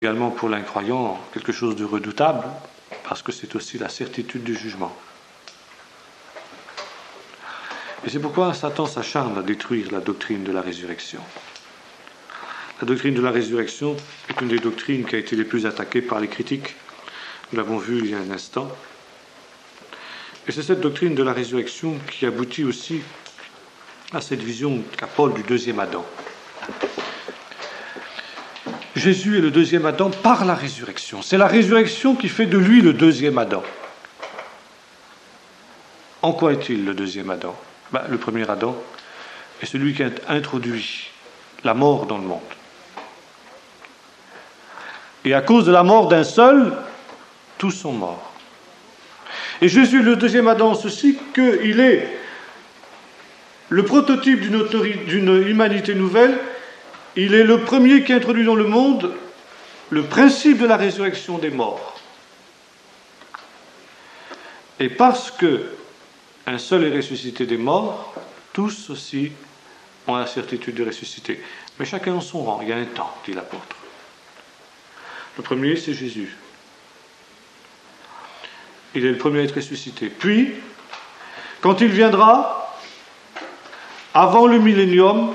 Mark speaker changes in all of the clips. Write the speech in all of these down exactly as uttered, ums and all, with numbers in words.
Speaker 1: également pour l'incroyant quelque chose de redoutable, parce que c'est aussi la certitude du jugement. Et c'est pourquoi Satan s'acharne à détruire la doctrine de la résurrection. La doctrine de la résurrection est une des doctrines qui a été les plus attaquées par les critiques. Nous l'avons vu il y a un instant. Et c'est cette doctrine de la résurrection qui aboutit aussi à cette vision qu'a Paul du deuxième Adam. Jésus est le deuxième Adam par la résurrection. C'est la résurrection qui fait de lui le deuxième Adam. En quoi est-il le deuxième Adam ? Ben, le premier Adam est celui qui a introduit la mort dans le monde. Et à cause de la mort d'un seul, tous sont morts. Et Jésus est le deuxième Adam en ceci qu'il est le prototype d'une, autori- d'une humanité nouvelle. Il est le premier qui introduit dans le monde le principe de la résurrection des morts. Et parce que un seul est ressuscité des morts, tous aussi ont la certitude de ressusciter. Mais chacun en son rang, il y a un temps, dit l'apôtre. Le premier, c'est Jésus. Il est le premier à être ressuscité. Puis, quand il viendra, avant le millénium,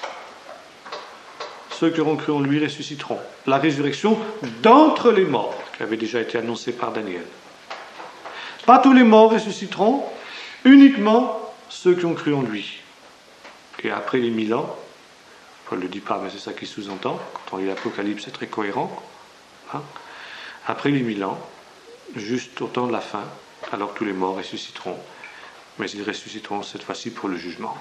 Speaker 1: ceux qui auront cru en lui ressusciteront. La résurrection d'entre les morts, qui avait déjà été annoncée par Daniel. Pas tous les morts ressusciteront, uniquement ceux qui ont cru en lui. Et après les mille ans, Paul ne le dit pas, mais c'est ça qu'il sous-entend, quand on lit l'Apocalypse, c'est très cohérent. Hein, après les mille ans, juste au temps de la fin, alors tous les morts ressusciteront, mais ils ressusciteront cette fois-ci pour le jugement.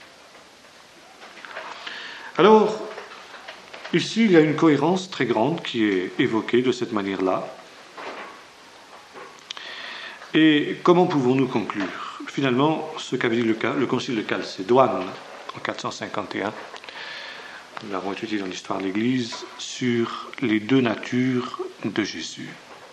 Speaker 1: Alors, ici, il y a une cohérence très grande qui est évoquée de cette manière-là. Et comment pouvons-nous conclure ? Finalement, ce qu'avait dit le, le concile de Chalcédoine en quatre cent cinquante et un, nous l'avons étudié dans l'histoire de l'Église, sur les deux natures de Jésus.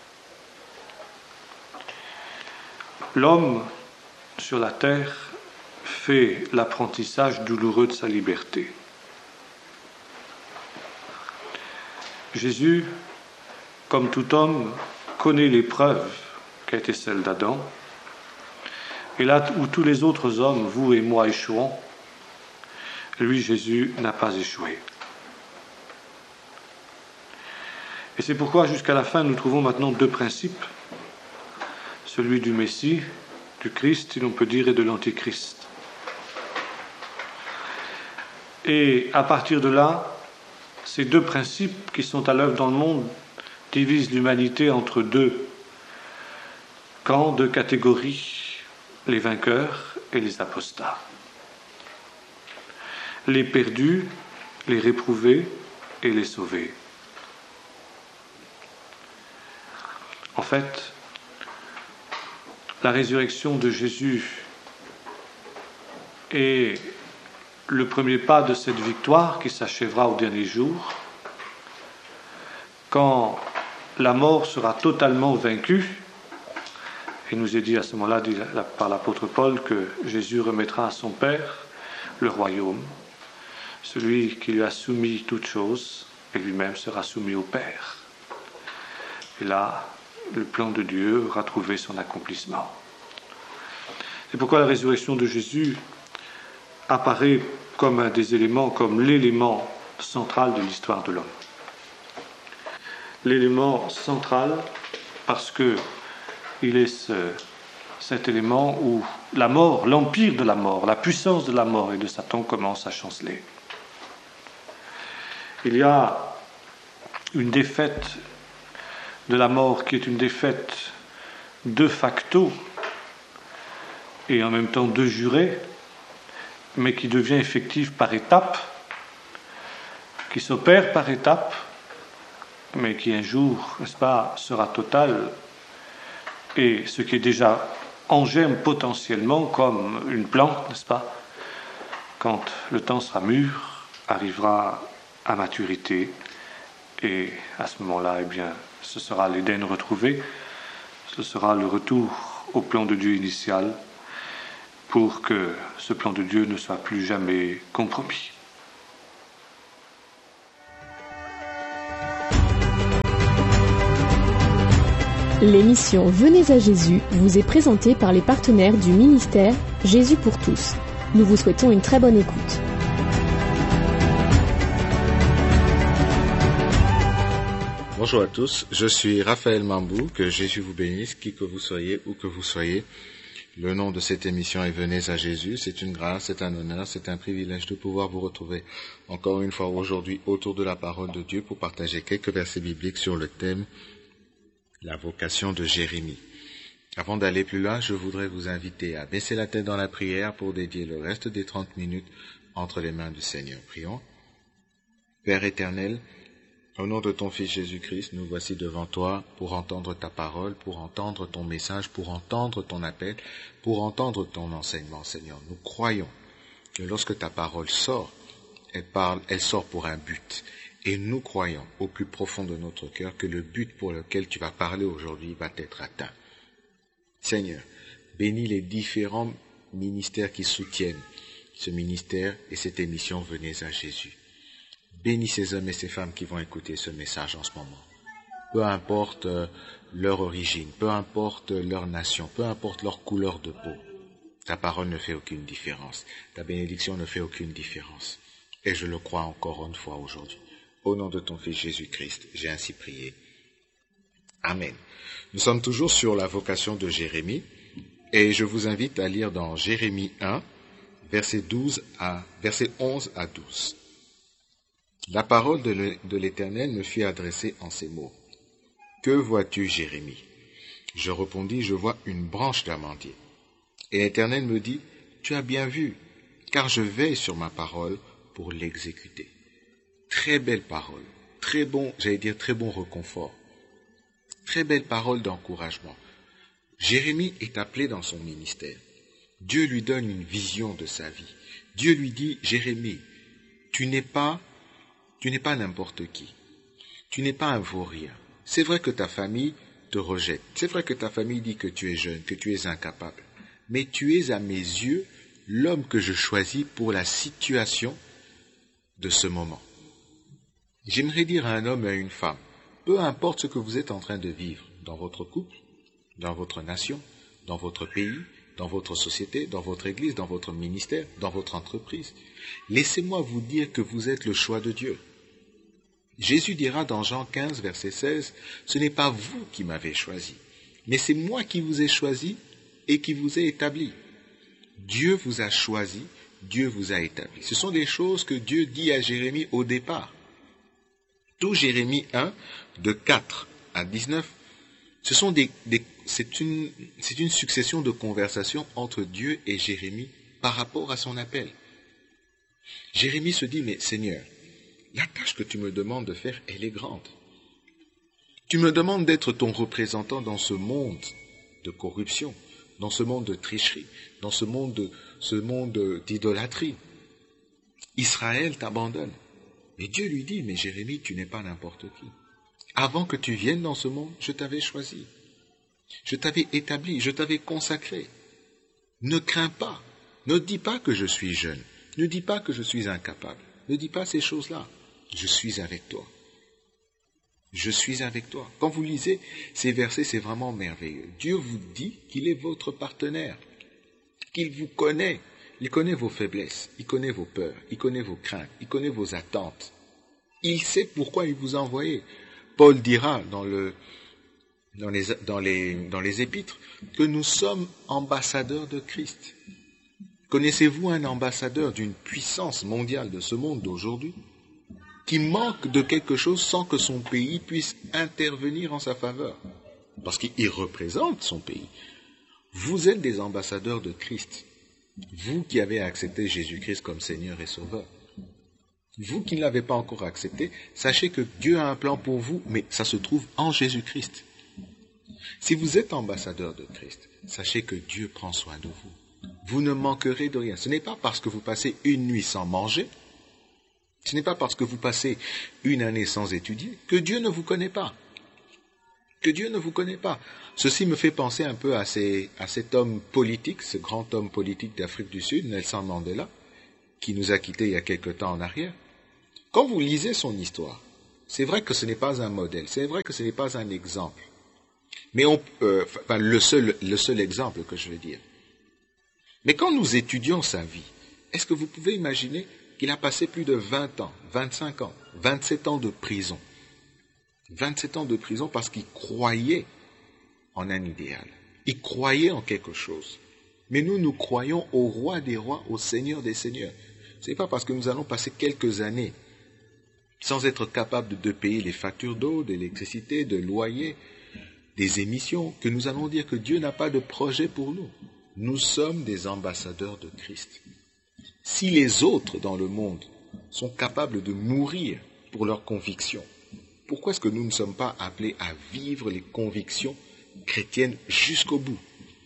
Speaker 1: L'homme sur la terre fait l'apprentissage douloureux de sa liberté. Jésus, comme tout homme, connaît l'épreuve qui a été celle d'Adam. Et là où tous les autres hommes, vous et moi, échouons, lui, Jésus, n'a pas échoué. Et c'est pourquoi, jusqu'à la fin, nous trouvons maintenant deux principes. Celui du Messie, du Christ, si l'on peut dire, et de l'Antichrist. Et à partir de là, ces deux principes qui sont à l'œuvre dans le monde divisent l'humanité entre deux camps, deux catégories, les vainqueurs et les apostats. Les perdus, les réprouvés et les sauvés. En fait, la résurrection de Jésus est le premier pas de cette victoire qui s'achèvera au dernier jour, quand la mort sera totalement vaincue. Il nous est dit à ce moment-là par l'apôtre Paul que Jésus remettra à son Père le royaume, celui qui lui a soumis toutes choses, et lui-même sera soumis au Père. Et là, le plan de Dieu aura trouvé son accomplissement. C'est pourquoi la résurrection de Jésus apparaît comme un des éléments, comme l'élément central de l'histoire de l'homme. L'élément central parce que il est ce, cet élément où la mort, l'empire de la mort, la puissance de la mort et de Satan commence à chanceler. Il y a une défaite de la mort qui est une défaite de facto et en même temps de juré, mais qui devient effective par étapes, qui s'opère par étapes, mais qui un jour, n'est-ce pas, sera totale, et ce qui est déjà en germe potentiellement comme une plante, n'est-ce pas, quand le temps sera mûr, arrivera à maturité, et à ce moment-là, eh bien, ce sera l'Éden retrouvé, ce sera le retour au plan de Dieu initial, pour que ce plan de Dieu ne soit plus jamais compromis.
Speaker 2: L'émission Venez à Jésus vous est présentée par les partenaires du ministère Jésus pour tous. Nous vous souhaitons une très bonne écoute.
Speaker 3: Bonjour à tous, je suis Raphaël Mambou, que Jésus vous bénisse, qui que vous soyez, où que vous soyez. Le nom de cette émission est Venez à Jésus. C'est une grâce, c'est un honneur, c'est un privilège de pouvoir vous retrouver encore une fois aujourd'hui autour de la parole de Dieu pour partager quelques versets bibliques sur le thème la vocation de Jérémie. Avant d'aller plus loin, je voudrais vous inviter à baisser la tête dans la prière pour dédier le reste des trente minutes entre les mains du Seigneur. Prions. Père éternel, au nom de ton Fils Jésus-Christ, nous voici devant toi pour entendre ta parole, pour entendre ton message, pour entendre ton appel, pour entendre ton enseignement, Seigneur. Nous croyons que lorsque ta parole sort, elle parle, elle sort pour un but. Et nous croyons au plus profond de notre cœur que le but pour lequel tu vas parler aujourd'hui va être atteint. Seigneur, bénis les différents ministères qui soutiennent ce ministère et cette émission Venez à Jésus. Bénis ces hommes et ces femmes qui vont écouter ce message en ce moment. Peu importe leur origine, peu importe leur nation, peu importe leur couleur de peau, ta parole ne fait aucune différence. Ta bénédiction ne fait aucune différence. Et je le crois encore une fois aujourd'hui. Au nom de ton Fils Jésus-Christ, j'ai ainsi prié. Amen. Nous sommes toujours sur la vocation de Jérémie et je vous invite à lire dans Jérémie un, versets douze à, versets onze à douze. La parole de l'Éternel me fut adressée en ces mots. Que vois-tu, Jérémie? Je répondis, je vois une branche d'amandier. Et l'Éternel me dit, tu as bien vu, car je veille sur ma parole pour l'exécuter. Très belle parole, très bon, j'allais dire très bon réconfort, très belle parole d'encouragement. Jérémie est appelé dans son ministère. Dieu lui donne une vision de sa vie. Dieu lui dit, Jérémie, tu n'es pas, tu n'es pas n'importe qui. Tu n'es pas un vaurien. C'est vrai que ta famille te rejette. C'est vrai que ta famille dit que tu es jeune, que tu es incapable. Mais tu es à mes yeux l'homme que je choisis pour la situation de ce moment. J'aimerais dire à un homme et à une femme, peu importe ce que vous êtes en train de vivre dans votre couple, dans votre nation, dans votre pays, dans votre société, dans votre église, dans votre ministère, dans votre entreprise, laissez-moi vous dire que vous êtes le choix de Dieu. Jésus dira dans Jean quinze, verset seize, « Ce n'est pas vous qui m'avez choisi, mais c'est moi qui vous ai choisi et qui vous ai établi. » Dieu vous a choisi, Dieu vous a établi. Ce sont des choses que Dieu dit à Jérémie au départ. Tout Jérémie un, de quatre à dix-neuf, ce sont des, des, c'est une, c'est une succession de conversations entre Dieu et Jérémie par rapport à son appel. Jérémie se dit, mais Seigneur, la tâche que tu me demandes de faire, elle est grande. Tu me demandes d'être ton représentant dans ce monde de corruption, dans ce monde de tricherie, dans ce monde de, ce monde d'idolâtrie. Israël t'abandonne. Mais Dieu lui dit, mais Jérémie, tu n'es pas n'importe qui. Avant que tu viennes dans ce monde, je t'avais choisi. Je t'avais établi, je t'avais consacré. Ne crains pas. Ne dis pas que je suis jeune. Ne dis pas que je suis incapable. Ne dis pas ces choses-là. Je suis avec toi. Je suis avec toi. Quand vous lisez ces versets, c'est vraiment merveilleux. Dieu vous dit qu'il est votre partenaire, qu'il vous connaît. Il connaît vos faiblesses, il connaît vos peurs, il connaît vos craintes, il connaît vos attentes. Il sait pourquoi il vous a envoyé. Paul dira dans, le, dans, les, dans, les, dans les épîtres que nous sommes ambassadeurs de Christ. Connaissez-vous un ambassadeur d'une puissance mondiale de ce monde d'aujourd'hui qui manque de quelque chose sans que son pays puisse intervenir en sa faveur? Parce qu'il représente son pays. Vous êtes des ambassadeurs de Christ. Vous qui avez accepté Jésus-Christ comme Seigneur et Sauveur. Vous qui ne l'avez pas encore accepté, sachez que Dieu a un plan pour vous, mais ça se trouve en Jésus-Christ. Si vous êtes ambassadeur de Christ, sachez que Dieu prend soin de vous. Vous ne manquerez de rien. Ce n'est pas parce que vous passez une nuit sans manger, ce n'est pas parce que vous passez une année sans étudier, que Dieu ne vous connaît pas. Que Dieu ne vous connaît pas. Ceci me fait penser un peu à, ces, à cet homme politique, ce grand homme politique d'Afrique du Sud, Nelson Mandela, qui nous a quittés il y a quelque temps en arrière. Quand vous lisez son histoire, c'est vrai que ce n'est pas un modèle, c'est vrai que ce n'est pas un exemple. Mais on, euh, enfin, le seul, le seul exemple que je veux dire. Mais quand nous étudions sa vie, est-ce que vous pouvez imaginer qu'il a passé plus de vingt ans, vingt-cinq ans, vingt-sept ans de prison. vingt-sept ans de prison parce qu'il croyait en un idéal. Il croyait en quelque chose. Mais nous, nous croyons au roi des rois, au Seigneur des seigneurs. Ce n'est pas parce que nous allons passer quelques années sans être capables de, de payer les factures d'eau, d'électricité, de loyer, des émissions, que nous allons dire que Dieu n'a pas de projet pour nous. Nous sommes des ambassadeurs de Christ. Si les autres dans le monde sont capables de mourir pour leurs convictions, pourquoi est-ce que nous ne sommes pas appelés à vivre les convictions chrétiennes jusqu'au bout?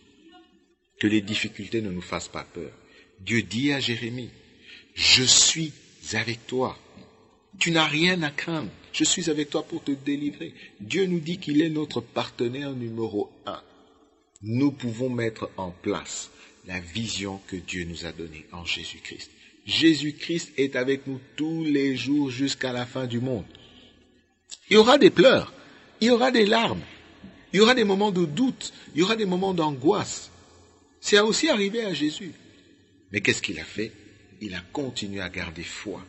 Speaker 3: Que les difficultés ne nous fassent pas peur. Dieu dit à Jérémie, « Je suis avec toi. Tu n'as rien à craindre. Je suis avec toi pour te délivrer. » Dieu nous dit qu'il est notre partenaire numéro un. Nous pouvons mettre en place la vision que Dieu nous a donnée en Jésus-Christ. Jésus-Christ est avec nous tous les jours jusqu'à la fin du monde. Il y aura des pleurs, il y aura des larmes, il y aura des moments de doute, il y aura des moments d'angoisse. C'est aussi arrivé à Jésus. Mais qu'est-ce qu'il a fait? Il a continué à garder foi.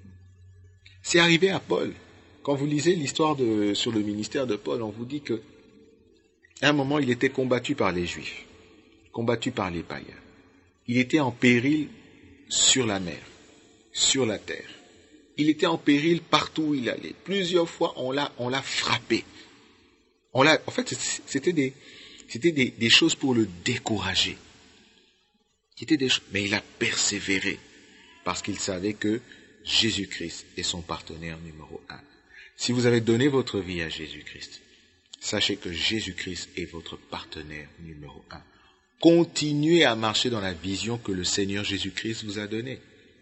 Speaker 3: C'est arrivé à Paul. Quand vous lisez l'histoire de, sur le ministère de Paul, on vous dit que à un moment, il était combattu par les Juifs, combattu par les païens. Il était en péril sur la mer, sur la terre. Il était en péril partout où il allait. Plusieurs fois, on l'a, on l'a frappé. On l'a, en fait, c'était des, c'était des, des choses pour le décourager. C'était des choses, mais il a persévéré parce qu'il savait que Jésus-Christ est son partenaire numéro un. Si vous avez donné votre vie à Jésus-Christ, sachez que Jésus-Christ est votre partenaire numéro un. Continuez à marcher dans la vision que le Seigneur Jésus-Christ vous a donnée.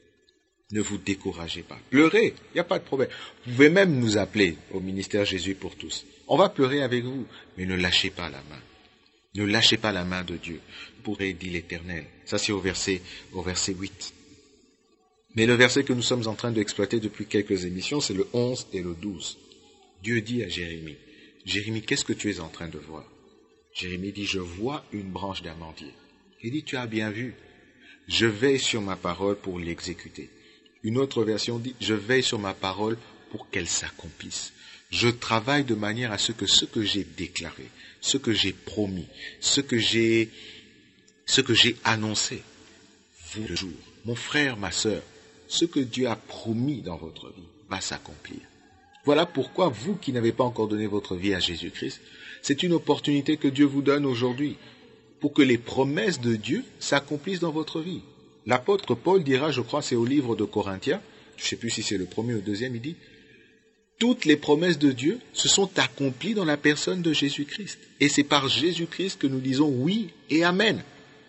Speaker 3: Ne vous découragez pas. Pleurez, il n'y a pas de problème. Vous pouvez même nous appeler au ministère Jésus pour tous. On va pleurer avec vous, mais ne lâchez pas la main. Ne lâchez pas la main de Dieu. Pour dit l'Éternel. Ça c'est au verset, au verset huit. Mais le verset que nous sommes en train d'exploiter depuis quelques émissions, c'est le onze et le douze. Dieu dit à Jérémie, Jérémie, qu'est-ce que tu es en train de voir? Jérémie dit, je vois une branche d'amandier. Il dit, tu as bien vu. Je veille sur ma parole pour l'exécuter. Une autre version dit, je veille sur ma parole pour qu'elle s'accomplisse. Je travaille de manière à ce que ce que j'ai déclaré, ce que j'ai promis, ce que j'ai, ce que j'ai annoncé, vous le jour. Mon frère, ma sœur, ce que Dieu a promis dans votre vie va s'accomplir. Voilà pourquoi vous qui n'avez pas encore donné votre vie à Jésus-Christ, c'est une opportunité que Dieu vous donne aujourd'hui pour que les promesses de Dieu s'accomplissent dans votre vie. L'apôtre Paul dira, je crois c'est au livre de Corinthiens, je ne sais plus si c'est le premier ou le deuxième, il dit, toutes les promesses de Dieu se sont accomplies dans la personne de Jésus-Christ. Et c'est par Jésus-Christ que nous disons oui et amen.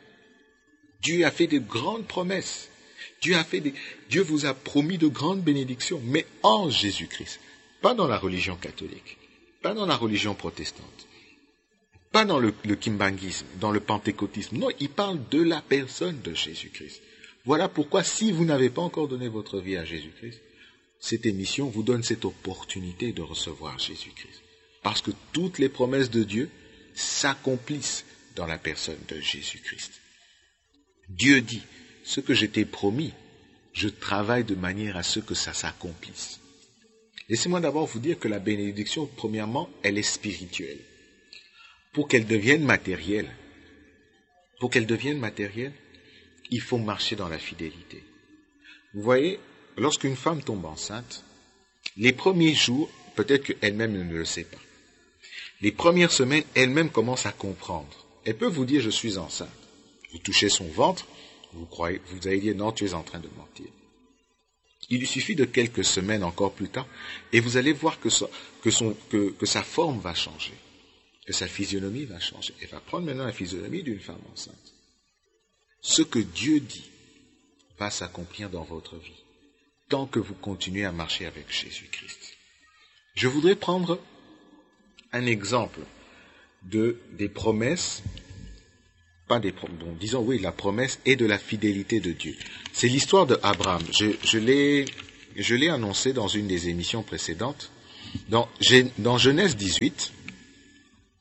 Speaker 3: Dieu a fait de grandes promesses. Dieu a fait des, Dieu vous a promis de grandes bénédictions, mais en Jésus-Christ. Pas dans la religion catholique, pas dans la religion protestante, pas dans le, le kimbanguisme, dans le pentecôtisme. Non, il parle de la personne de Jésus-Christ. Voilà pourquoi, si vous n'avez pas encore donné votre vie à Jésus-Christ, cette émission vous donne cette opportunité de recevoir Jésus-Christ. Parce que toutes les promesses de Dieu s'accomplissent dans la personne de Jésus-Christ. Dieu dit, ce que je t'ai promis, je travaille de manière à ce que ça s'accomplisse. Laissez-moi d'abord vous dire que la bénédiction, premièrement, elle est spirituelle. Pour qu'elle devienne matérielle, pour qu'elle devienne matérielle, il faut marcher dans la fidélité. Vous voyez, lorsqu'une femme tombe enceinte, les premiers jours, peut-être qu'elle-même ne le sait pas. Les premières semaines, elle-même commence à comprendre. Elle peut vous dire, je suis enceinte. Vous touchez son ventre, vous croyez, vous allez dire, non, tu es en train de mentir. Il lui suffit de quelques semaines encore plus tard, et vous allez voir que, ça, que, son, que, que sa forme va changer, que sa physionomie va changer. Elle va prendre maintenant la physionomie d'une femme enceinte. Ce que Dieu dit va s'accomplir dans votre vie, tant que vous continuez à marcher avec Jésus-Christ. Je voudrais prendre un exemple de, des promesses, pas des promesses, bon, disons oui, la promesse et de la fidélité de Dieu. C'est l'histoire de Abraham. Je, je l'ai, je l'ai annoncé dans une des émissions précédentes. Dans, dans Genèse dix-huit,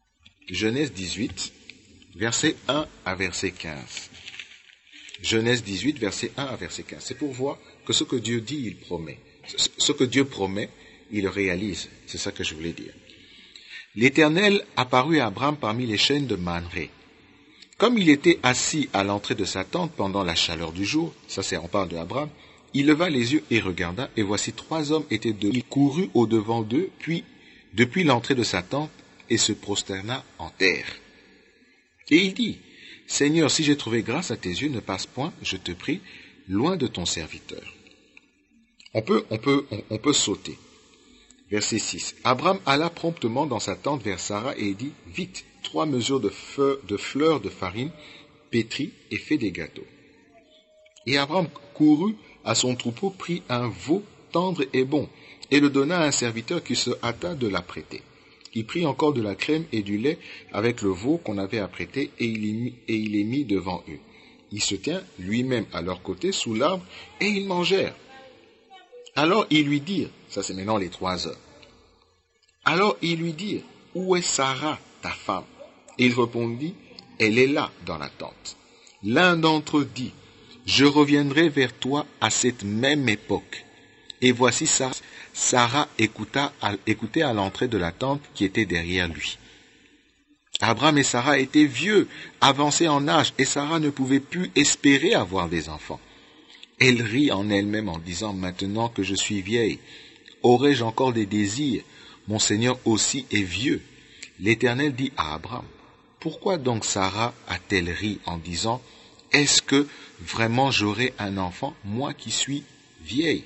Speaker 3: Genèse dix-huit, verset un à verset quinze. Genèse dix-huit, verset un à verset quinze. C'est pour voir que ce que Dieu dit, il promet. Ce que Dieu promet, il le réalise. C'est ça que je voulais dire. L'Éternel apparut à Abraham parmi les chênes de Mamré. Comme il était assis à l'entrée de sa tente pendant la chaleur du jour, ça c'est on parle de Abraham, il leva les yeux et regarda, et voici trois hommes étaient debout. Il courut au-devant d'eux, puis depuis l'entrée de sa tente, et se prosterna en terre. Et il dit, Seigneur, si j'ai trouvé grâce à tes yeux, ne passe point, je te prie, loin de ton serviteur. On peut, on peut, on, on peut sauter. Verset six. Abraham alla promptement dans sa tente vers Sarah et dit, vite, trois mesures de, feu, de fleurs de farine, pétris et fait des gâteaux. Et Abraham courut à son troupeau, prit un veau tendre et bon, et le donna à un serviteur qui se hâta de l'apprêter. Il prit encore de la crème et du lait avec le veau qu'on avait apprêté, et il, y mit, et il les mit devant eux. Il se tint lui-même à leur côté sous l'arbre, et ils mangèrent. Alors ils lui dirent, ça c'est maintenant les trois heures, alors ils lui dirent, où est Sarah, ta femme? Et il répondit, elle est là dans la tente. L'un d'entre eux dit, je reviendrai vers toi à cette même époque. Et voici Sarah, Sarah écouta, écoutait à l'entrée de la tente qui était derrière lui. Abraham et Sarah étaient vieux, avancés en âge, et Sarah ne pouvait plus espérer avoir des enfants. Elle rit en elle-même en disant, maintenant que je suis vieille, aurais-je encore des désirs? Mon Seigneur aussi est vieux. L'Éternel dit à Abraham, pourquoi donc Sarah a-t-elle ri en disant, est-ce que vraiment j'aurai un enfant, moi qui suis vieille?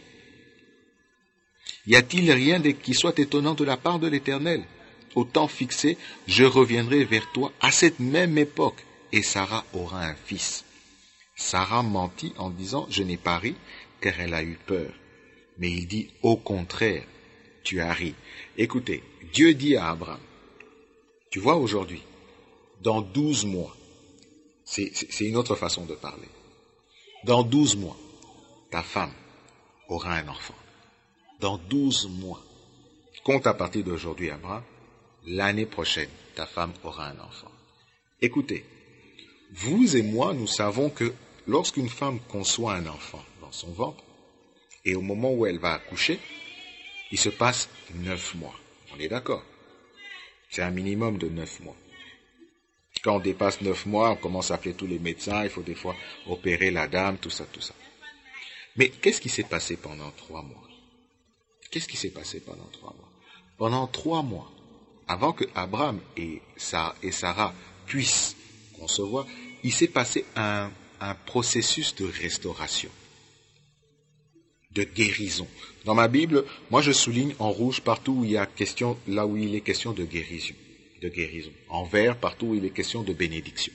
Speaker 3: Y a-t-il rien qui soit étonnant de la part de l'Éternel? Au temps fixé, je reviendrai vers toi à cette même époque, et Sarah aura un fils. Sarah mentit en disant, je n'ai pas ri, car elle a eu peur. Mais il dit, au contraire, tu as ri. Écoutez, Dieu dit à Abraham, tu vois aujourd'hui, dans douze mois, c'est, c'est, c'est une autre façon de parler, dans douze mois, ta femme aura un enfant. Dans douze mois, compte à partir d'aujourd'hui, Abraham, l'année prochaine, ta femme aura un enfant. Écoutez, vous et moi, nous savons que lorsqu'une femme conçoit un enfant dans son ventre, et au moment où elle va accoucher, il se passe neuf mois. On est d'accord? C'est un minimum de neuf mois. Quand on dépasse neuf mois, on commence à appeler tous les médecins, il faut des fois opérer la dame, tout ça, tout ça. Mais qu'est-ce qui s'est passé pendant trois mois? Qu'est-ce qui s'est passé pendant trois mois? Pendant trois mois, avant que Abraham et Sarah, et Sarah puissent concevoir, il s'est passé un, un processus de restauration, de guérison. Dans ma Bible, moi je souligne en rouge partout où il y a question, là où il est question de guérison, de guérison. En vert, partout où il est question de bénédiction.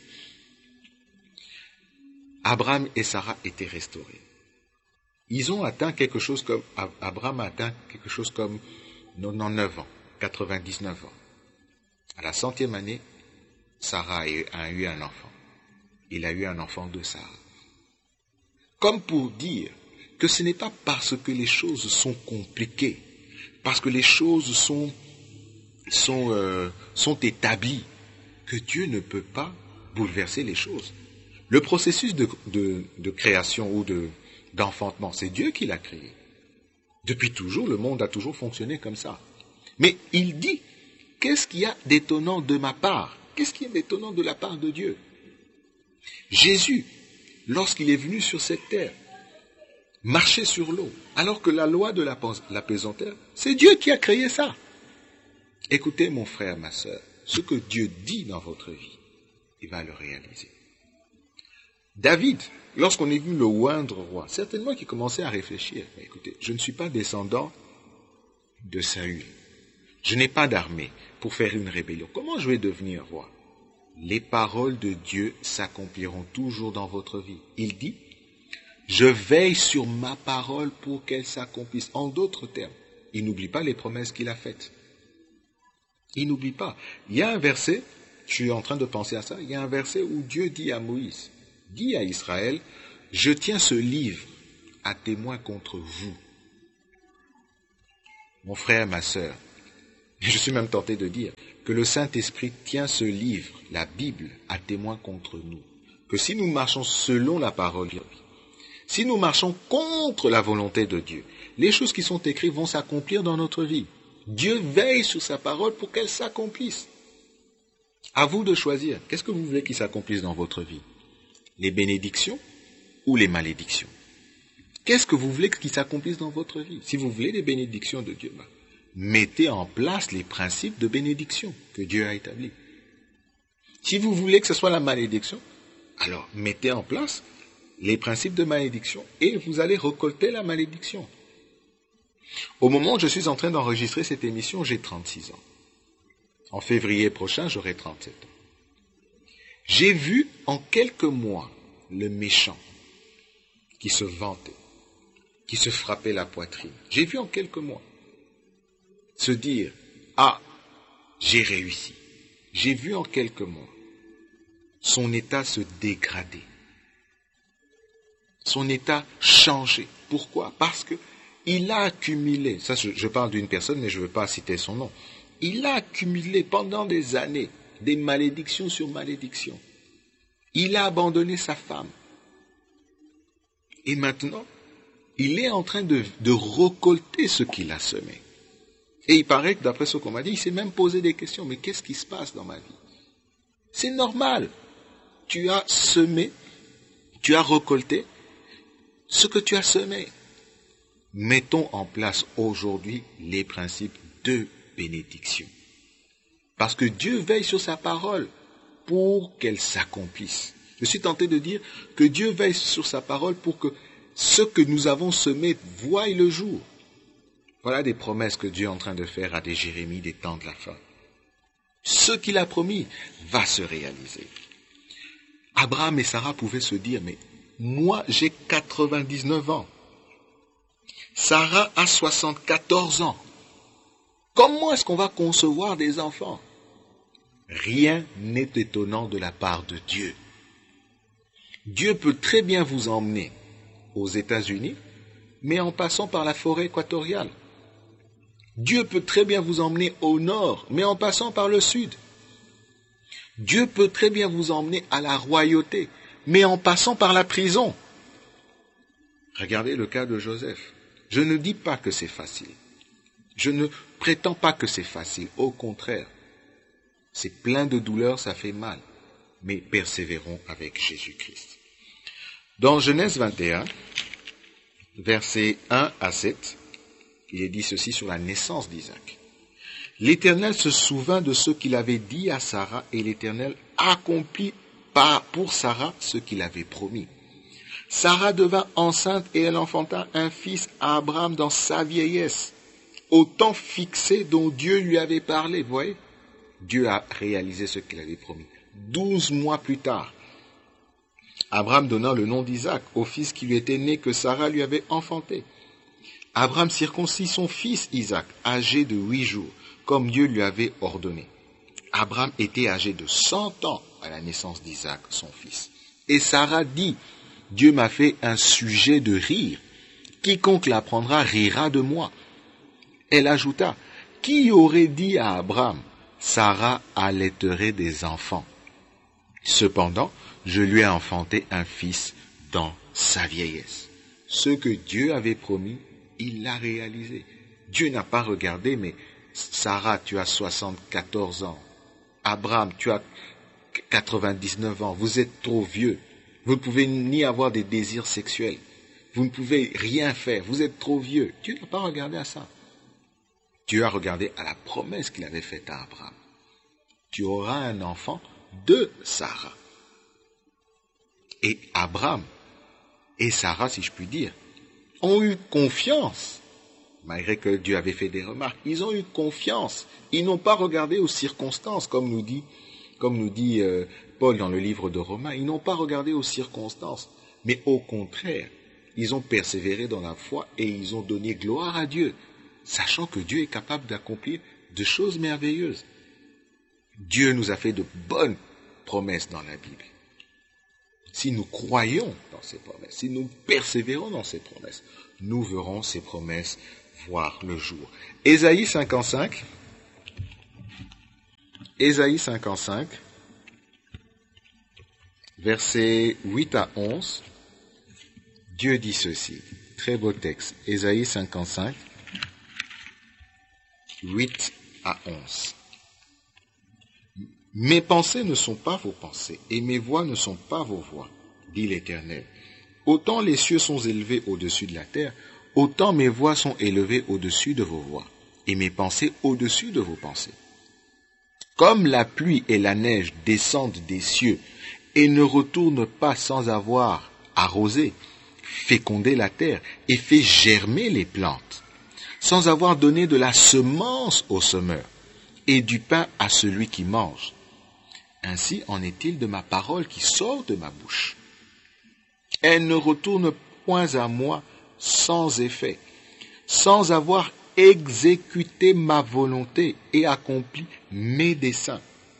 Speaker 3: Abraham et Sarah étaient restaurés. Ils ont atteint quelque chose comme, Abraham a atteint quelque chose comme quatre-vingt-dix-neuf ans, quatre-vingt-dix-neuf ans. À la centième année, Sarah a eu un enfant. Il a eu un enfant de Sarah. Comme pour dire que ce n'est pas parce que les choses sont compliquées, parce que les choses sont, sont, euh, sont établies, que Dieu ne peut pas bouleverser les choses. Le processus de, de, de création ou de, d'enfantement, c'est Dieu qui l'a créé. Depuis toujours, le monde a toujours fonctionné comme ça. Mais il dit, qu'est-ce qu'il y a d'étonnant de ma part? Qu'est-ce qui est d'étonnant de la part de Dieu? Jésus, lorsqu'il est venu sur cette terre, marchait sur l'eau, alors que la loi de la, la pesanteur, c'est Dieu qui a créé ça. Écoutez mon frère, ma sœur, ce que Dieu dit dans votre vie, il va le réaliser. David, lorsqu'on est venu le oindre roi, certainement qu'il commençait à réfléchir. Mais écoutez, je ne suis pas descendant de Saül. Je n'ai pas d'armée pour faire une rébellion. Comment je vais devenir roi? Les paroles de Dieu s'accompliront toujours dans votre vie. Il dit, je veille sur ma parole pour qu'elle s'accomplisse. En d'autres termes, il n'oublie pas les promesses qu'il a faites. Il n'oublie pas. Il y a un verset, je suis en train de penser à ça, il y a un verset où Dieu dit à Moïse, dit à Israël, je tiens ce livre à témoin contre vous. Mon frère, ma sœur, Je suis même tenté de dire que le Saint-Esprit tient ce livre, la Bible, à témoin contre nous. Que si nous marchons selon la parole de Dieu, si nous marchons contre la volonté de Dieu, les choses qui sont écrites vont s'accomplir dans notre vie. Dieu veille sur sa parole pour qu'elle s'accomplisse. À vous de choisir. Qu'est-ce que vous voulez qu'il s'accomplisse dans votre vie? Les bénédictions ou les malédictions? Qu'est-ce que vous voulez qu'il s'accomplisse dans votre vie? Si vous voulez les bénédictions de Dieu, bah, mettez en place les principes de bénédiction que Dieu a établis. Si vous voulez que ce soit la malédiction, alors mettez en place les principes de malédiction et vous allez récolter la malédiction. Au moment où je suis en train d'enregistrer cette émission, j'ai trente-six ans. En février prochain, j'aurai trente-sept ans. J'ai vu en quelques mois le méchant qui se vantait, qui se frappait la poitrine. J'ai vu en quelques mois se dire, ah, j'ai réussi. J'ai vu en quelques mois son état se dégrader, son état changer. Pourquoi? Parce que il a accumulé, ça je, je parle d'une personne mais je ne veux pas citer son nom, il a accumulé pendant des années des malédictions sur malédictions. Il a abandonné sa femme. Et maintenant, il est en train de, de récolter ce qu'il a semé. Et il paraît que d'après ce qu'on m'a dit, il s'est même posé des questions. Mais qu'est-ce qui se passe dans ma vie? C'est normal. Tu as semé, tu as récolté ce que tu as semé. Mettons en place aujourd'hui les principes de bénédiction. Parce que Dieu veille sur sa parole pour qu'elle s'accomplisse. Je suis tenté de dire que Dieu veille sur sa parole pour que ce que nous avons semé voie le jour. Voilà des promesses que Dieu est en train de faire à des Jérémies des temps de la fin. Ce qu'il a promis va se réaliser. Abraham et Sarah pouvaient se dire, mais moi j'ai quatre-vingt-dix-neuf ans. Sarah a soixante-quatorze ans. Comment est-ce qu'on va concevoir des enfants? Rien n'est étonnant de la part de Dieu. Dieu peut très bien vous emmener aux États-Unis, mais en passant par la forêt équatoriale. Dieu peut très bien vous emmener au nord, mais en passant par le sud. Dieu peut très bien vous emmener à la royauté, mais en passant par la prison. Regardez le cas de Joseph. Je ne dis pas que c'est facile. Je ne prétends pas que c'est facile. Au contraire, c'est plein de douleurs, ça fait mal. Mais persévérons avec Jésus-Christ. Dans Genèse vingt et un, versets un à sept, il est dit ceci sur la naissance d'Isaac. L'Éternel se souvint de ce qu'il avait dit à Sarah, et l'Éternel accomplit par pour Sarah ce qu'il avait promis. Sarah devint enceinte et elle enfanta un fils à Abraham dans sa vieillesse, au temps fixé dont Dieu lui avait parlé. Vous voyez, Dieu a réalisé ce qu'il avait promis. Douze mois plus tard, Abraham donna le nom d'Isaac au fils qui lui était né que Sarah lui avait enfanté. Abraham circoncit son fils Isaac, âgé de huit jours, comme Dieu lui avait ordonné. Abraham était âgé de cent ans à la naissance d'Isaac, son fils. Et Sarah dit, Dieu m'a fait un sujet de rire. Quiconque l'apprendra rira de moi. Elle ajouta, qui aurait dit à Abraham, Sarah allaiterait des enfants. Cependant, je lui ai enfanté un fils dans sa vieillesse. Ce que Dieu avait promis, il l'a réalisé. Dieu n'a pas regardé, mais Sarah, tu as soixante-quatorze ans. Abraham, tu as quatre-vingt-dix-neuf ans. Vous êtes trop vieux. Vous ne pouvez ni avoir des désirs sexuels. Vous ne pouvez rien faire. Vous êtes trop vieux. Dieu n'a pas regardé à ça. Dieu a regardé à la promesse qu'il avait faite à Abraham. Tu auras un enfant de Sarah. Et Abraham et Sarah, si je puis dire, ont eu confiance, malgré que Dieu avait fait des remarques. Ils ont eu confiance. Ils n'ont pas regardé aux circonstances, comme nous dit, comme nous dit euh, Paul dans le livre de Romains. Ils n'ont pas regardé aux circonstances, mais au contraire, ils ont persévéré dans la foi et ils ont donné gloire à Dieu, sachant que Dieu est capable d'accomplir de choses merveilleuses. Dieu nous a fait de bonnes promesses dans la Bible. Si nous croyons dans ces promesses, si nous persévérons dans ces promesses, nous verrons ces promesses voir le jour. Ésaïe cinquante-cinq, Ésaïe cinquante-cinq, versets huit à onze, Dieu dit ceci. Très beau texte. Ésaïe cinquante-cinq, huit à onze. Mes pensées ne sont pas vos pensées, et mes voix ne sont pas vos voix, dit l'Éternel. Autant les cieux sont élevés au-dessus de la terre, autant mes voix sont élevées au-dessus de vos voix, et mes pensées au-dessus de vos pensées. Comme la pluie et la neige descendent des cieux, et ne retournent pas sans avoir arrosé, fécondé la terre, et fait germer les plantes, sans avoir donné de la semence au semeur, et du pain à celui qui mange. Ainsi en est-il de ma parole qui sort de ma bouche. Elle ne retourne point à moi sans effet, sans avoir exécuté ma volonté et accompli mes desseins.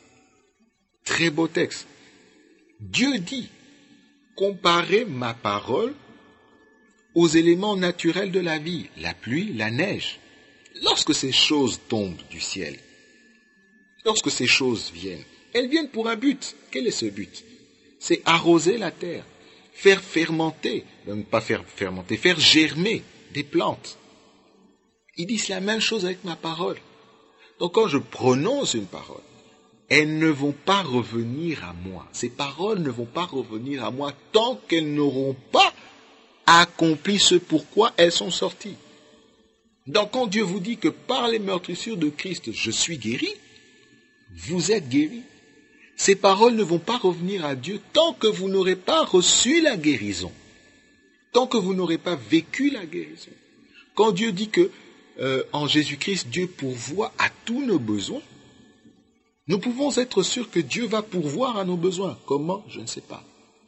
Speaker 3: Très beau texte. Dieu dit, comparez ma parole aux éléments naturels de la vie, la pluie, la neige. Lorsque ces choses tombent du ciel, lorsque ces choses viennent, elles viennent pour un but. Quel est ce but? C'est arroser la terre, faire fermenter, ne pas faire fermenter, faire germer des plantes. Ils disent la même chose avec ma parole. Donc quand je prononce une parole, elles ne vont pas revenir à moi. Ces paroles ne vont pas revenir à moi tant qu'elles n'auront pas accompli ce pourquoi elles sont sorties. Donc quand Dieu vous dit que par les meurtrissures de Christ, je suis guéri, vous êtes guéri. Ces paroles ne vont pas revenir à Dieu tant que vous n'aurez pas reçu la guérison, tant que vous n'aurez pas vécu la guérison. Quand Dieu dit que euh, en Jésus-Christ, Dieu pourvoit à tous nos besoins, nous pouvons être sûrs que Dieu va pourvoir à nos besoins. Comment? Je ne sais pas.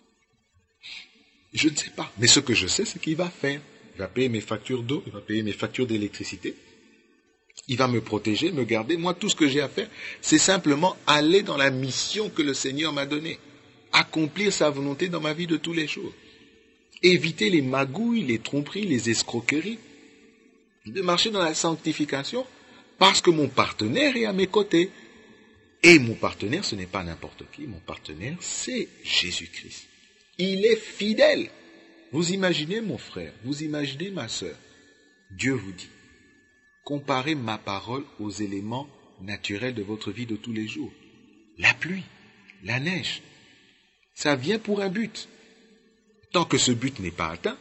Speaker 3: Je ne sais pas. Mais ce que je sais, c'est qu'il va faire. Il va payer mes factures d'eau, il va payer mes factures d'électricité. Il va me protéger, me garder. Moi, tout ce que j'ai à faire, c'est simplement aller dans la mission que le Seigneur m'a donnée. Accomplir sa volonté dans ma vie de tous les jours. Éviter les magouilles, les tromperies, les escroqueries. De marcher dans la sanctification parce que mon partenaire est à mes côtés. Et mon partenaire, ce n'est pas n'importe qui. Mon partenaire, c'est Jésus-Christ. Il est fidèle. Vous imaginez, mon frère, vous imaginez, ma sœur, Dieu vous dit, comparez ma parole aux éléments naturels de votre vie de tous les jours. La pluie, la neige, ça vient pour un but. Tant que ce but n'est pas atteint,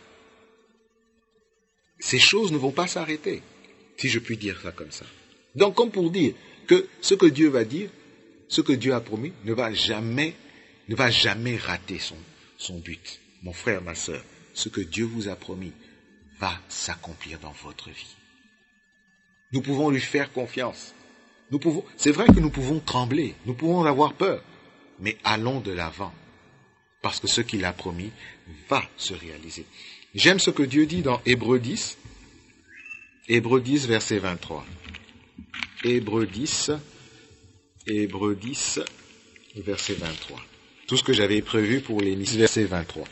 Speaker 3: ces choses ne vont pas s'arrêter, si je puis dire ça comme ça. Donc, comme pour dire que ce que Dieu va dire, ce que Dieu a promis, ne va jamais, ne va jamais rater son, son but. Mon frère, ma sœur, ce que Dieu vous a promis va s'accomplir dans votre vie. Nous pouvons lui faire confiance. Nous pouvons, c'est vrai que nous pouvons trembler, nous pouvons avoir peur, mais allons de l'avant, parce que ce qu'il a promis va se réaliser. J'aime ce que Dieu dit dans Hébreux dix, Hébreux dix, verset vingt-trois. Hébreux dix, Hébreux dix, verset vingt-trois. Tout ce que j'avais prévu pour l'émission, verset vingt-trois.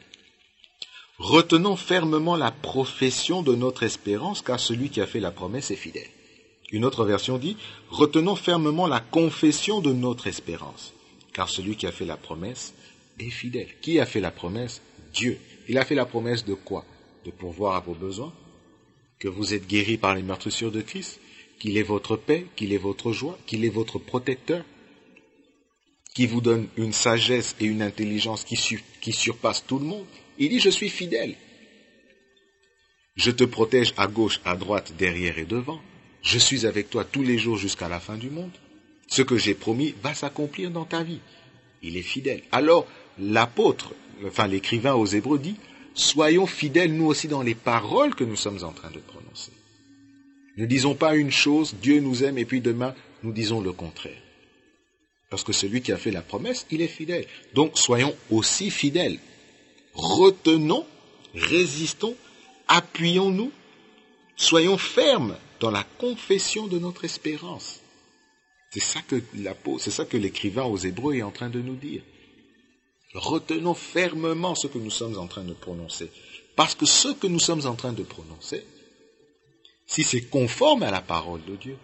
Speaker 3: Retenons fermement la profession de notre espérance, car celui qui a fait la promesse est fidèle. Une autre version dit, retenons fermement la confession de notre espérance, car celui qui a fait la promesse est fidèle. Qui a fait la promesse? Dieu. Il a fait la promesse de quoi? De pourvoir à vos besoins, que vous êtes guéris par les meurtrissures de Christ, qu'il est votre paix, qu'il est votre joie, qu'il est votre protecteur, qui vous donne une sagesse et une intelligence qui, su- qui surpassent tout le monde. Il dit, je suis fidèle. Je te protège à gauche, à droite, derrière et devant. Je suis avec toi tous les jours jusqu'à la fin du monde. Ce que j'ai promis va s'accomplir dans ta vie. Il est fidèle. Alors, l'apôtre, enfin l'écrivain aux Hébreux dit, soyons fidèles nous aussi dans les paroles que nous sommes en train de prononcer. Ne disons pas une chose, Dieu nous aime, et puis demain, nous disons le contraire. Parce que celui qui a fait la promesse, il est fidèle. Donc, soyons aussi fidèles. Retenons, résistons, appuyons-nous, soyons fermes dans la confession de notre espérance. C'est ça que l'apôtre, c'est ça que l'écrivain aux Hébreux est en train de nous dire. Retenons fermement ce que nous sommes en train de prononcer. Parce que ce que nous sommes en train de prononcer, si c'est conforme à la parole de Dieu,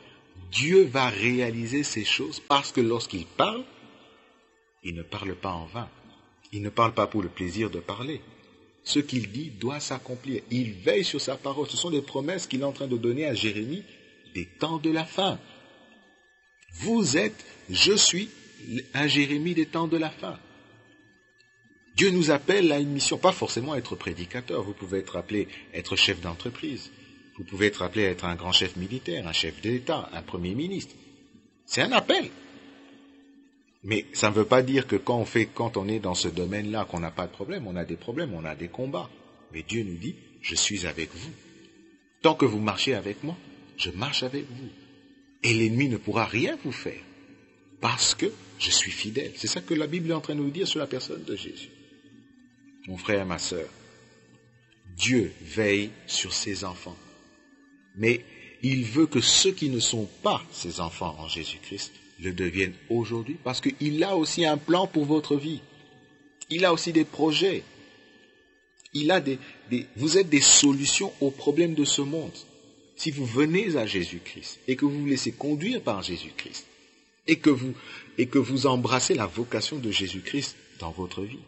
Speaker 3: Dieu va réaliser ces choses parce que lorsqu'il parle, il ne parle pas en vain. Il ne parle pas pour le plaisir de parler. Ce qu'il dit doit s'accomplir. Il veille sur sa parole. Ce sont des promesses qu'il est en train de donner à Jérémie des temps de la fin. Vous êtes, je suis un Jérémie des temps de la fin. Dieu nous appelle à une mission, pas forcément être prédicateur. Vous pouvez être appelé à être chef d'entreprise. Vous pouvez être appelé à être un grand chef militaire, un chef d'État, un premier ministre. C'est un appel. Mais ça ne veut pas dire que quand on fait, quand on est dans ce domaine-là, qu'on n'a pas de problème. On a des problèmes, on a des combats. Mais Dieu nous dit, je suis avec vous. Tant que vous marchez avec moi, je marche avec vous. Et l'ennemi ne pourra rien vous faire. Parce que je suis fidèle. C'est ça que la Bible est en train de nous dire sur la personne de Jésus. Mon frère, ma sœur, Dieu veille sur ses enfants. Mais il veut que ceux qui ne sont pas ses enfants en Jésus-Christ le deviennent aujourd'hui, parce qu'il a aussi un plan pour votre vie. Il a aussi des projets. Il a des, des, vous êtes des solutions aux problèmes de ce monde. Si vous venez à Jésus-Christ et que vous vous laissez conduire par Jésus-Christ et que vous, et que vous embrassez la vocation de Jésus-Christ dans votre vie,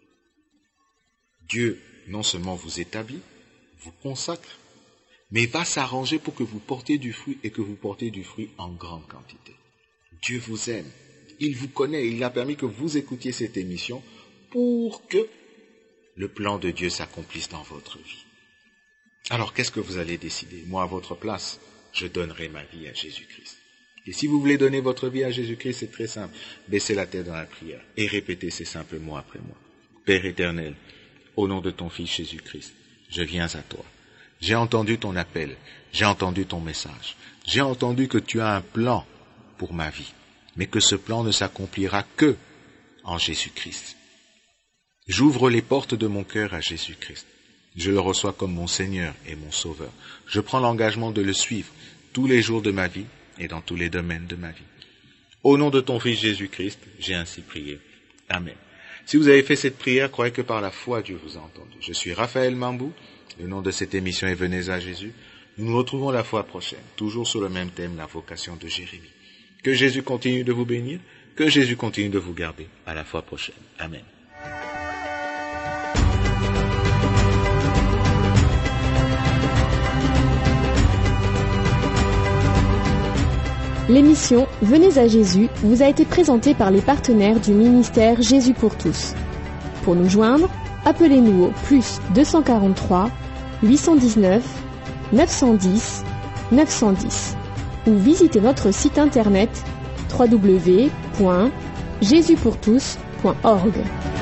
Speaker 3: Dieu non seulement vous établit, vous consacre, mais va s'arranger pour que vous portiez du fruit et que vous portiez du fruit en grande quantité. Dieu vous aime, il vous connaît, il a permis que vous écoutiez cette émission pour que le plan de Dieu s'accomplisse dans votre vie. Alors qu'est-ce que vous allez décider? Moi, à votre place, je donnerai ma vie à Jésus-Christ. Et si vous voulez donner votre vie à Jésus-Christ, c'est très simple. Baissez la tête dans la prière et répétez ces simples mots après moi. Père éternel, au nom de ton Fils Jésus-Christ, je viens à toi. J'ai entendu ton appel, j'ai entendu ton message, j'ai entendu que tu as un plan pour ma vie, mais que ce plan ne s'accomplira que en Jésus-Christ. J'ouvre les portes de mon cœur à Jésus-Christ. Je le reçois comme mon Seigneur et mon Sauveur. Je prends l'engagement de le suivre tous les jours de ma vie et dans tous les domaines de ma vie. Au nom de ton Fils Jésus-Christ, j'ai ainsi prié. Amen. Si vous avez fait cette prière, croyez que par la foi, Dieu vous a entendu. Je suis Raphaël Mambou. Le nom de cette émission est Venez à Jésus. Nous nous retrouvons la fois prochaine, toujours sur le même thème, la vocation de Jérémie. Que Jésus continue de vous bénir, que Jésus continue de vous garder. À la fois prochaine. Amen.
Speaker 2: L'émission Venez à Jésus vous a été présentée par les partenaires du ministère Jésus pour tous. Pour nous joindre, appelez-nous au plus deux cent quarante-trois, huit cent dix-neuf, neuf cent dix, neuf cent dix ou visitez notre site internet w w w point jésus pour tous point org.